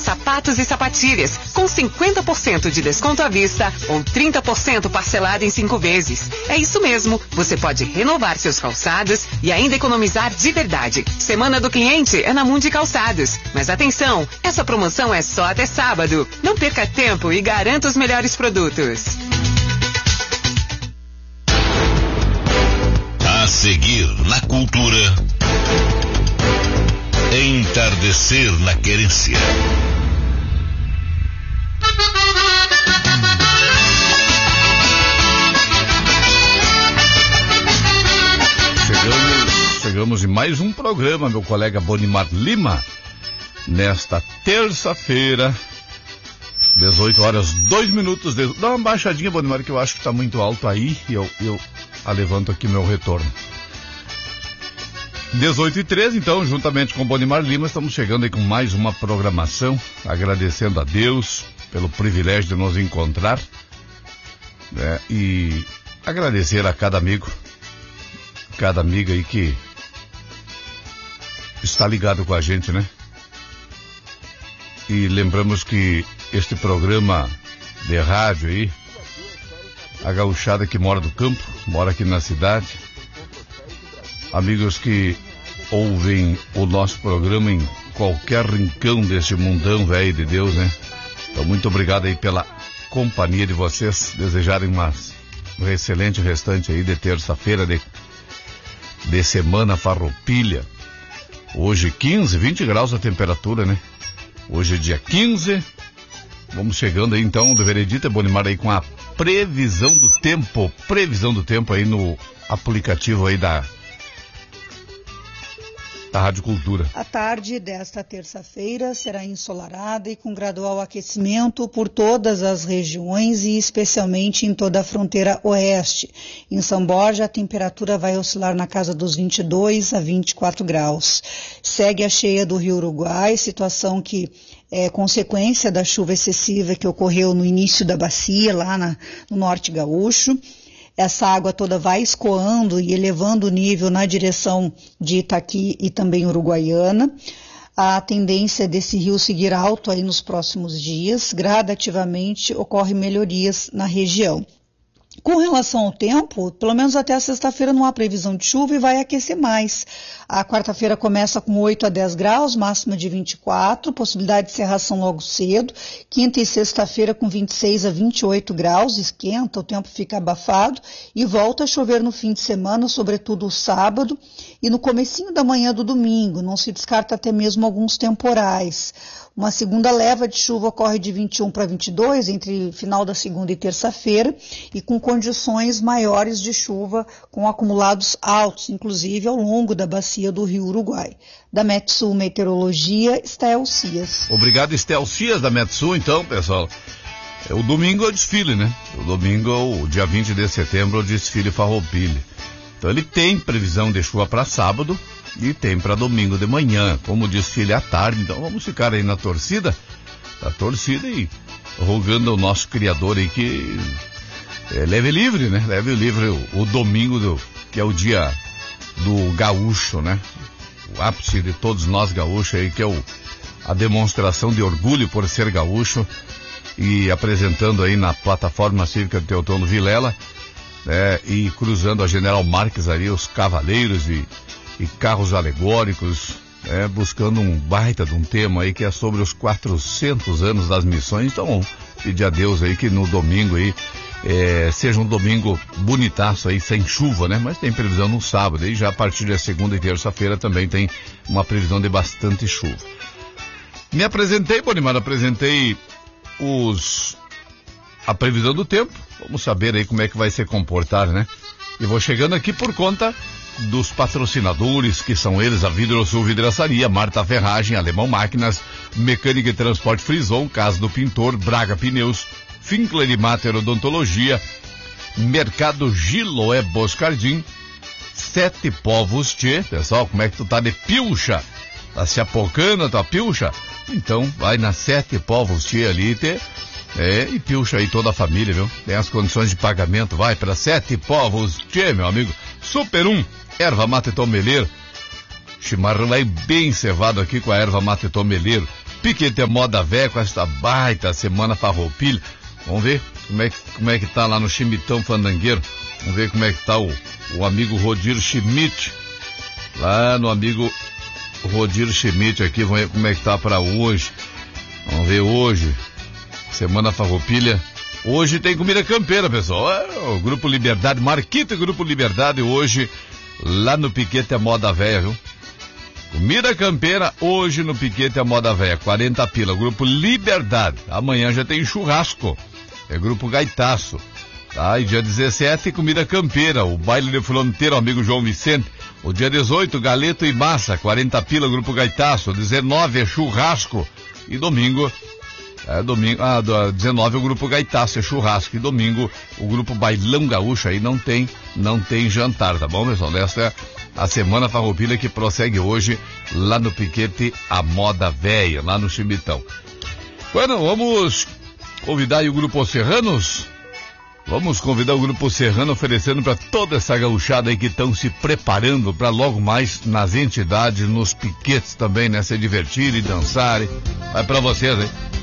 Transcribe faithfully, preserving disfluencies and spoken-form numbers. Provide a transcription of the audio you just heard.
sapatos e sapatilhas, com cinquenta por cento de desconto à vista ou trinta por cento parcelado em cinco vezes. É isso mesmo, você pode renovar seus calçados e ainda economizar de verdade. Semana do Cliente é na Mundi Calçados. Mas atenção, essa promoção é só até sábado. Não perca tempo e garanta os melhores produtos. A seguir na cultura, entardecer na querência. Chegamos, chegamos em mais um programa, meu colega Bonimar Lima, nesta terça-feira, dezoito horas, dois minutos. De... Dá uma baixadinha, Bonimar, que eu acho que está muito alto aí, e eu, eu ah, levanto aqui meu retorno. dezoito e treze, então, juntamente com Bonimar Lima, estamos chegando aí com mais uma programação, agradecendo a Deus pelo privilégio de nos encontrar, né, e agradecer a cada amigo, cada amiga aí que está ligado com a gente, né? E lembramos que este programa de rádio aí, a gauchada que mora do campo, mora aqui na cidade, amigos que ouvem o nosso programa em qualquer rincão deste mundão velho de Deus, né? Então, muito obrigado aí pela companhia de vocês, desejarem uma, um excelente restante aí de terça-feira, de, de semana farroupilha. Hoje quinze, vinte graus a temperatura, né? Hoje é dia quinze, vamos chegando aí então, do Veredita Bonimar aí com a previsão do tempo, previsão do tempo aí no aplicativo aí da da Rádio Cultura. A tarde desta terça-feira será ensolarada e com gradual aquecimento por todas as regiões e especialmente em toda a fronteira oeste. Em São Borja, a temperatura vai oscilar na casa dos vinte e dois a vinte e quatro graus. Segue a cheia do Rio Uruguai, situação que é consequência da chuva excessiva que ocorreu no início da bacia, lá na, no norte gaúcho. Essa água toda vai escoando e elevando o nível na direção de Itaqui e também Uruguaiana. A tendência desse rio seguir alto aí nos próximos dias. Gradativamente ocorrem melhorias na região. Com relação ao tempo, pelo menos até a sexta-feira não há previsão de chuva e vai aquecer mais. A quarta-feira começa com oito a dez graus, máxima de vinte e quatro, possibilidade de cerração logo cedo. Quinta e sexta-feira com vinte e seis a vinte e oito graus, esquenta, o tempo fica abafado e volta a chover no fim de semana, sobretudo o sábado e no comecinho da manhã do domingo. Não se descarta até mesmo alguns temporais. Uma segunda leva de chuva ocorre de vinte e um para vinte e dois, entre final da segunda e terça-feira, e com condições maiores de chuva, com acumulados altos, inclusive ao longo da bacia do Rio Uruguai. Da Metsul Meteorologia, Estel Cias. Obrigado, Estel Cias, da Metsul, então, pessoal. O domingo é o desfile, né? O domingo, o dia vinte de setembro, é o desfile farroupilha. Então ele tem previsão de chuva para sábado, e tem para domingo de manhã, como desfile à tarde. Então vamos ficar aí na torcida, na torcida e rogando ao nosso Criador aí que é, leve livre, né? Leve livre o, o domingo, do, que é o dia do gaúcho, né? O ápice de todos nós gaúchos aí, que é o, a demonstração de orgulho por ser gaúcho, e apresentando aí na plataforma cívica do Teotono Vilela, né? E cruzando a General Marques ali, os cavaleiros e e carros alegóricos, é, buscando um baita de um tema aí que é sobre os quatrocentos anos das missões. Então, pedir a Deus aí que no domingo aí, é, seja um domingo bonitaço aí, sem chuva, né? Mas tem previsão no sábado, e já a partir da segunda e terça-feira também tem uma previsão de bastante chuva. Me apresentei, Bonimar, apresentei os, a previsão do tempo. Vamos saber aí como é que vai se comportar, né? E vou chegando aqui por conta dos patrocinadores, que são eles: a Vidrosul Vidraçaria, Marta Ferragem, Alemão Máquinas, Mecânica e Transporte Frison, Casa do Pintor, Braga Pneus, Finkler e Mater Odontologia, Mercado Giloé Boscardim, Sete Povos Tchê. Pessoal, como é que tu tá de pilcha? Tá se apocando a tua pilcha? Então vai na Sete Povos Tchê ali, te, é, e pilcha aí toda a família, viu? Tem as condições de pagamento, vai para Sete Povos Tchê, meu amigo. Super um, erva mate tomeleiro, chimarrão aí bem cevado aqui com a erva mate tomeleiro. Piquete Moda Véia com esta baita semana farroupilha. Vamos ver como é, que, como é que tá lá no Chimitão Fandangueiro. Vamos ver como é que tá o, o amigo Rodir Schmidt. Lá no amigo Rodir Schmidt aqui, vamos ver como é que tá para hoje. Vamos ver hoje. Semana farroupilha. Hoje tem comida campeira, pessoal. É, o Grupo Liberdade, Marquito e Grupo Liberdade hoje lá no Piquete Moda Véia, viu? Comida campeira hoje no Piquete Moda Véia, quarenta pila, Grupo Liberdade. Amanhã já tem churrasco, é Grupo Gaitaço. Tá, e dia dezessete, comida campeira, o baile de fronteira, o amigo João Vicente. O dia dezoito, galeto e massa, quarenta pila, Grupo Gaitaço. dezenove é churrasco. E domingo, é domingo, ah, dezenove o Grupo Gaitaço, é churrasco. E domingo, o Grupo Bailão Gaúcho aí não tem, não tem jantar, tá bom, pessoal? Essa é a Semana Farroupilha que prossegue hoje lá no Piquete a Moda Véia, lá no Chimitão. Bueno, vamos convidar aí o Grupo Serranos. Vamos convidar o Grupo Serrano oferecendo para toda essa gauchada aí que estão se preparando para logo mais nas entidades, nos piquetes também, né? Se divertir e dançar. Vai para vocês, hein?